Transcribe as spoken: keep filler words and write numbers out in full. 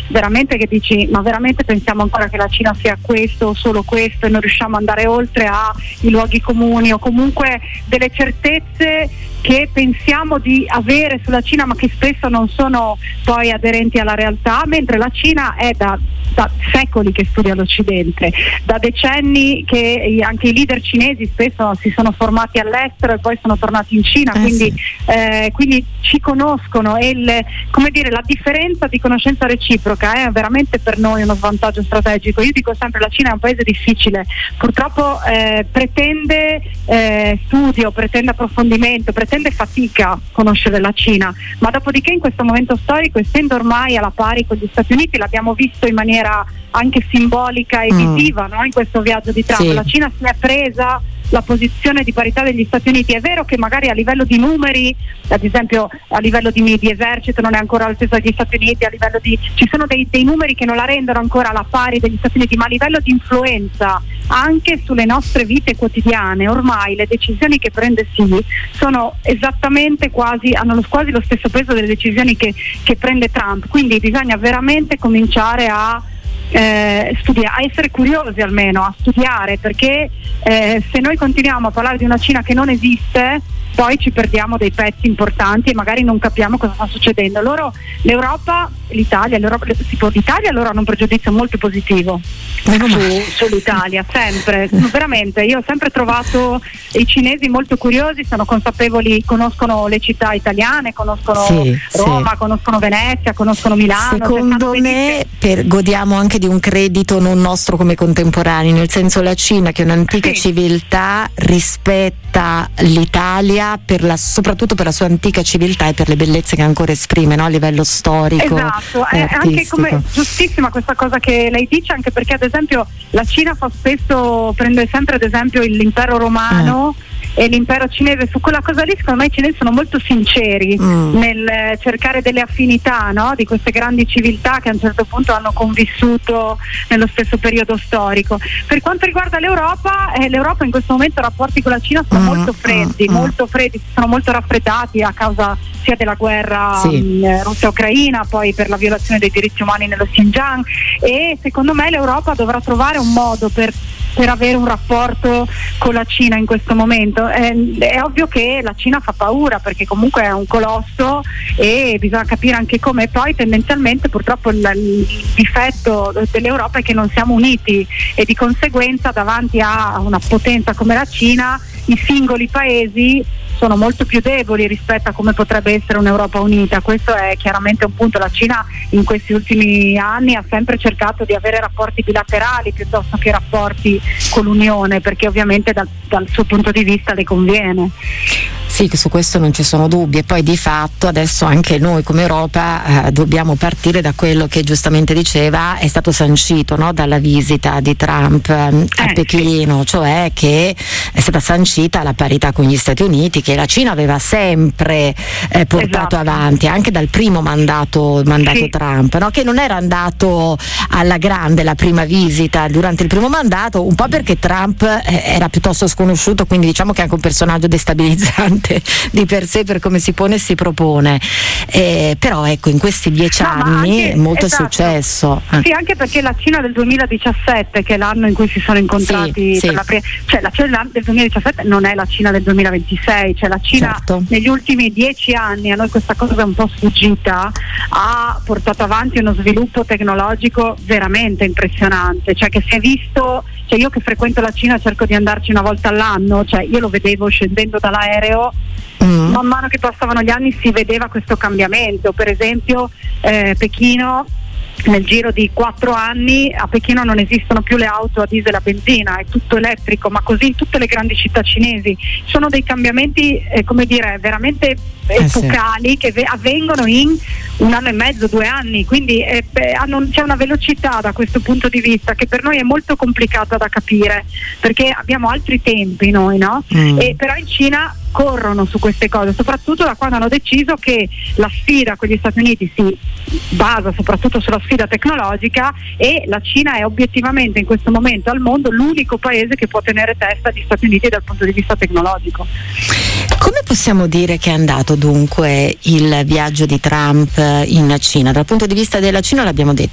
veramente che dici, ma veramente pensiamo ancora che la Cina sia questo o solo questo e non riusciamo ad andare oltre ai luoghi comuni o comunque delle certezze che pensiamo di avere sulla Cina ma che spesso non sono poi aderenti alla realtà, mentre la Cina è da, da secoli che studia l'Occidente, da decenni che anche i leader cinesi spesso si sono formati all'estero e poi sono tornati in Cina, eh quindi, sì. eh, quindi ci conoscono e il, come dire, la differenza di conoscenza reciproca è veramente per noi uno svantaggio strategico. Io dico sempre la Cina è un paese difficile, purtroppo eh, pretende eh, studio, pretende approfondimento, pretende fatica conoscere la Cina, ma dopodiché in questo momento storico, essendo ormai alla pari con gli Stati Uniti, l'abbiamo visto in maniera anche simbolica e mm. visiva, no? In questo viaggio di Trump, sì. La Cina si è presa la posizione di parità degli Stati Uniti. È vero che magari a livello di numeri, ad esempio a livello di, di esercito non è ancora all'altezza degli Stati Uniti, a livello di ci sono dei, dei numeri che non la rendono ancora alla pari degli Stati Uniti, ma a livello di influenza anche sulle nostre vite quotidiane ormai le decisioni che prende Xi sono esattamente quasi hanno lo, quasi lo stesso peso delle decisioni che, che prende Trump, quindi bisogna veramente cominciare a Eh, studia- a essere curiosi, almeno a studiare, perché eh, se noi continuiamo a parlare di una Cina che non esiste poi ci perdiamo dei pezzi importanti e magari non capiamo cosa sta succedendo. Loro, l'Europa, l'Italia, l'Europa, tipo, l'Italia loro hanno un pregiudizio molto positivo su, sull'Italia, sempre, veramente. Io ho sempre trovato i cinesi molto curiosi, sono consapevoli, conoscono le città italiane, conoscono sì, Roma, sì. conoscono Venezia, conoscono Milano. Secondo me per, godiamo anche di un credito non nostro come contemporanei, nel senso la Cina, che è un'antica sì. civiltà, rispetta l'Italia per la, soprattutto per la sua antica civiltà e per le bellezze che ancora esprime, no? A livello storico. Esatto, è anche come giustissima questa cosa che lei dice, anche perché ad esempio la Cina fa spesso, prende sempre ad esempio l'impero romano eh. e l'impero cinese, su quella cosa lì secondo me i cinesi sono molto sinceri mm. nel cercare delle affinità, no? Di queste grandi civiltà che a un certo punto hanno convissuto nello stesso periodo storico. Per quanto riguarda l'Europa, eh, l'Europa in questo momento i rapporti con la Cina sono mm. molto freddi, mm. molto freddi, sono molto raffreddati a causa sia della guerra sì. mh, Russia-Ucraina, poi per la violazione dei diritti umani nello Xinjiang, e secondo me l'Europa dovrà trovare un modo per per avere un rapporto con la Cina in questo momento. È, è ovvio che la Cina fa paura perché comunque è un colosso e bisogna capire anche come. Poi tendenzialmente purtroppo il, il difetto dell'Europa è che non siamo uniti e di conseguenza davanti a una potenza come la Cina i singoli paesi sono molto più deboli rispetto a come potrebbe essere un'Europa unita. Questo è chiaramente un punto. La Cina in questi ultimi anni ha sempre cercato di avere rapporti bilaterali piuttosto che rapporti con l'Unione, perché ovviamente dal, dal suo punto di vista le conviene. Sì, che su questo non ci sono dubbi, e poi di fatto adesso anche noi come Europa eh, dobbiamo partire da quello che giustamente diceva è stato sancito, no? Dalla visita di Trump eh, a eh, Pechino, sì. Cioè che è stata sancita la parità con gli Stati Uniti, che la Cina aveva sempre eh, portato esatto. avanti anche dal primo mandato, mandato sì. Trump, no? Che non era andato alla grande la prima visita durante il primo mandato, un po' perché Trump eh, era piuttosto sconosciuto, quindi diciamo che è anche un personaggio destabilizzante di per sé per come si pone e si propone, eh, però ecco in questi dieci no, anni anche, molto esatto. è successo. Sì, anche perché la Cina del duemiladiciassette, che è l'anno in cui si sono incontrati, sì, per sì. la pre- cioè la Cina del duemiladiciassette non è la Cina del duemilaventisei, cioè la Cina certo. negli ultimi dieci anni, a noi questa cosa è un po' sfuggita, ha portato avanti uno sviluppo tecnologico veramente impressionante, cioè che si è visto, cioè io che frequento la Cina cerco di andarci una volta all'anno, cioè io lo vedevo scendendo dall'aereo. Mm. Man mano che passavano gli anni si vedeva questo cambiamento. Per esempio eh, Pechino, nel giro di quattro anni a Pechino non esistono più le auto a diesel e a benzina, è tutto elettrico, ma così in tutte le grandi città cinesi. Sono dei cambiamenti eh, come dire veramente epocali, eh sì. che ve- avvengono in un anno e mezzo, due anni, quindi eh, beh, hanno, c'è una velocità da questo punto di vista che per noi è molto complicata da capire, perché abbiamo altri tempi noi, no? Mm. E però in Cina corrono su queste cose, soprattutto da quando hanno deciso che la sfida con gli Stati Uniti si basa soprattutto sulla sfida tecnologica e la Cina è obiettivamente in questo momento al mondo l'unico paese che può tenere testa agli Stati Uniti dal punto di vista tecnologico. Come possiamo dire che è andato dunque il viaggio di Trump in Cina? Dal punto di vista della Cina l'abbiamo detto,